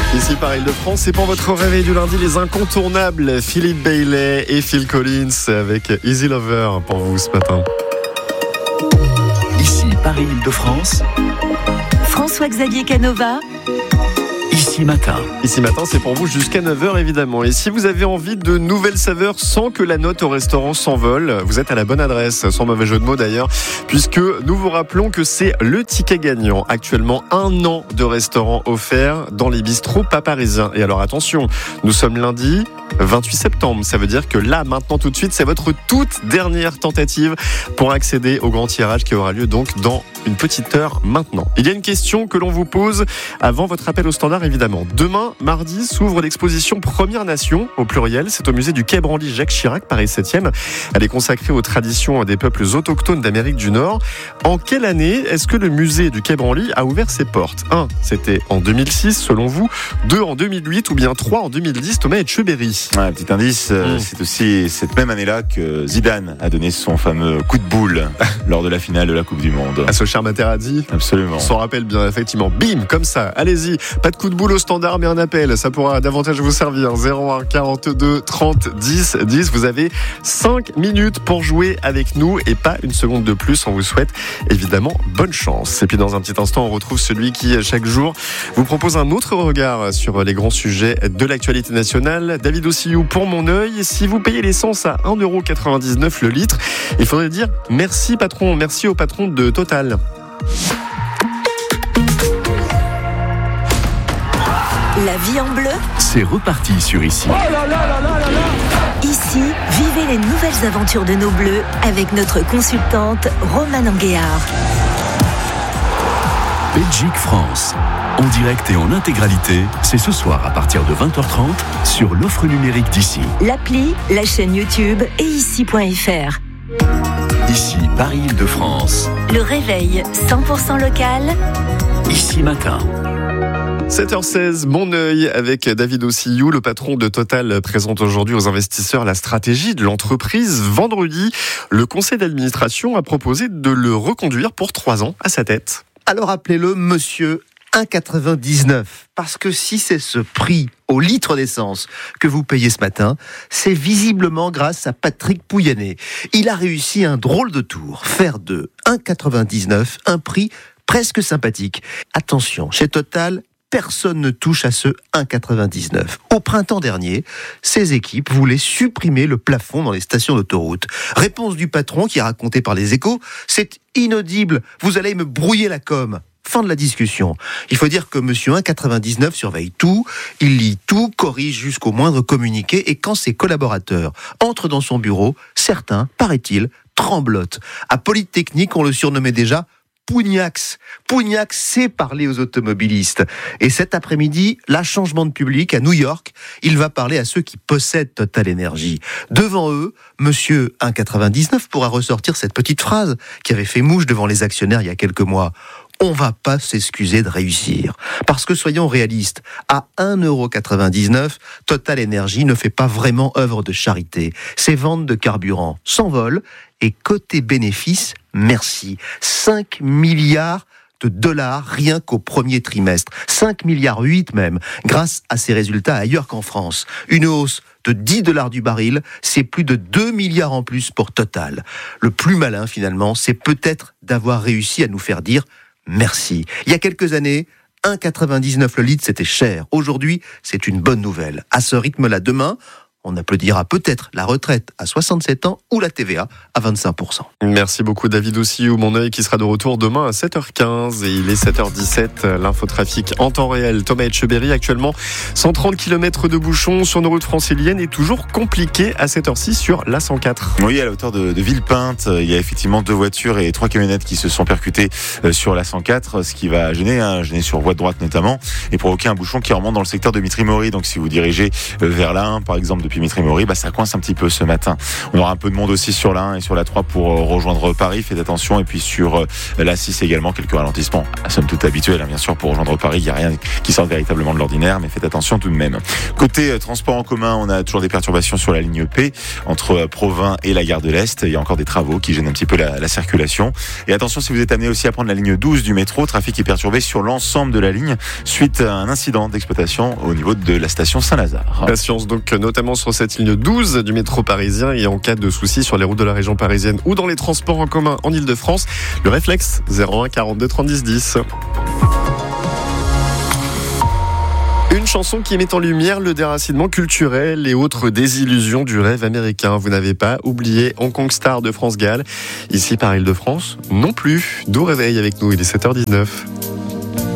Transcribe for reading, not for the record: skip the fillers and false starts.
Ici par Île-de-France, c'est pour votre réveil du lundi, les incontournables Philippe Bailey et Phil Collins avec Easy Lover pour vous ce matin. Ici Paris Île-de-France, François-Xavier Canova. Ici Matin. Ici Matin, c'est pour vous jusqu'à 9h évidemment. Et si vous avez envie de nouvelles saveurs sans que la note au restaurant s'envole, vous êtes à la bonne adresse, sans mauvais jeu de mots d'ailleurs, puisque nous vous rappelons que c'est le ticket gagnant. Actuellement, 1 an de restaurant offert dans les bistrots pas parisiens. Et alors attention, nous sommes lundi 28 septembre. Ça veut dire que là, maintenant, tout de suite, c'est votre toute dernière tentative pour accéder au grand tirage qui aura lieu donc dans une petite heure maintenant. Il y a une question que l'on vous pose avant votre appel au standard, évidemment. Demain, mardi, s'ouvre l'exposition Premières Nations, au pluriel. C'est au musée du Quai Branly Jacques Chirac, Paris 7e. Elle est consacrée aux traditions des peuples autochtones d'Amérique du Nord. En quelle année est-ce que le musée du Quai Branly a ouvert ses portes ? 1. C'était en 2006, selon vous. 2. En 2008 ou bien 3. En 2010, Thomas Etcheberry. Ouais, petit indice, c'est aussi cette même année-là que Zidane a donné son fameux coup de boule lors de la finale de la Coupe du Monde. À ce cher Materazzi. Absolument. On s'en rappelle bien, effectivement. Bim, comme ça. Allez-y. Pas de coup de boule au standard, mais un appel. Ça pourra davantage vous servir. 01 42 30 10 10. Vous avez 5 minutes pour jouer avec nous et pas une seconde de plus. On vous souhaite évidemment bonne chance. Et puis dans un petit instant, on retrouve celui qui, chaque jour, vous propose un autre regard sur les grands sujets de l'actualité nationale. David Ossillou pour Mon Oeil. Si vous payez l'essence à 1,99€ le litre, il faudrait dire merci patron, merci au patron de Total. La vie en bleu. C'est reparti sur Ici. Ici, vivez les nouvelles aventures de nos bleus avec notre consultante Romane Anguéard. Belgique France. En direct et en intégralité, c'est ce soir à partir de 20h30 sur l'offre numérique d'Ici. L'appli, la chaîne YouTube et ici.fr. Ici Paris Île-de-France. Le réveil 100% local. Ici Matin. 7h16, Mon Oeil avec David Ossillou, le patron de Total, présente aujourd'hui aux investisseurs la stratégie de l'entreprise. Vendredi, le conseil d'administration a proposé de le reconduire pour 3 ans à sa tête. Alors appelez-le monsieur 1,99. Parce que si c'est ce prix au litre d'essence que vous payez ce matin, c'est visiblement grâce à Patrick Pouyanné. Il a réussi un drôle de tour, faire de 1,99 un prix presque sympathique. Attention, chez Total, personne ne touche à ce 1,99. Au printemps dernier, ses équipes voulaient supprimer le plafond dans les stations d'autoroute. Réponse du patron qui est racontée par les Échos, c'est inaudible, vous allez me brouiller la com. Fin de la discussion. Il faut dire que monsieur 1,99 surveille tout, il lit tout, corrige jusqu'au moindre communiqué et quand ses collaborateurs entrent dans son bureau, certains, paraît-il, tremblotent. À Polytechnique, on le surnommait déjà Pougnax. Pougnax sait parler aux automobilistes. Et cet après-midi, là, changement de public à New York, il va parler à ceux qui possèdent Total Energy. Devant eux, monsieur 1,99 pourra ressortir cette petite phrase qui avait fait mouche devant les actionnaires il y a quelques mois. On va pas s'excuser de réussir. Parce que soyons réalistes, à 1,99€, Total Energy ne fait pas vraiment œuvre de charité. Ses ventes de carburant s'envolent et côté bénéfices, merci. 5 milliards de dollars rien qu'au premier trimestre. 5,8 milliards même, grâce à ces résultats ailleurs qu'en France. Une hausse de $10 du baril, c'est plus de 2 milliards en plus pour Total. Le plus malin finalement, c'est peut-être d'avoir réussi à nous faire dire merci. Il y a quelques années, 1,99 le litre, c'était cher. Aujourd'hui, c'est une bonne nouvelle. À ce rythme-là, demain, on applaudira peut-être la retraite à 67 ans ou la TVA à 25%. Merci beaucoup David Ossillou, Mon Oeil qui sera de retour demain à 7h15 et il est 7h17, l'infotrafic en temps réel. Thomas Etcheberry, actuellement 130 km de bouchons sur nos routes franciliennes et toujours compliqué à cette heure-ci sur la 104. Oui, à la hauteur de Villepinte, il y a effectivement 2 voitures et 3 camionnettes qui se sont percutées sur la 104, ce qui va gêner sur voie de droite notamment, et provoquer un bouchon qui remonte dans le secteur de Mitry-Mory. Donc si vous dirigez vers l'Ain, par exemple, depuis Mitry-Mory, ça coince un petit peu ce matin. On aura un peu de monde aussi sur la 1 et sur la 3 pour rejoindre Paris, faites attention. Et puis sur la 6 également, quelques ralentissements, somme toute habituels, bien sûr, pour rejoindre Paris. Il n'y a rien qui sortent véritablement de l'ordinaire, mais faites attention tout de même. Côté transport en commun, on a toujours des perturbations sur la ligne P entre Provins et la gare de l'Est. Il y a encore des travaux qui gênent un petit peu la circulation. Et attention, si vous êtes amené aussi à prendre la ligne 12 du métro, trafic est perturbé sur l'ensemble de la ligne suite à un incident d'exploitation au niveau de la station Saint-Lazare. Patience donc notamment sur cette ligne 12 du métro parisien et en cas de soucis sur les routes de la région parisienne ou dans les transports en commun en Ile-de-France, le réflexe 01 42 30 10. Une chanson qui met en lumière le déracinement culturel et autres désillusions du rêve américain. Vous n'avez pas oublié Hong Kong Star de France Gall. Ici par Ile-de-France, non plus. D'où réveil avec nous, il est 7h19.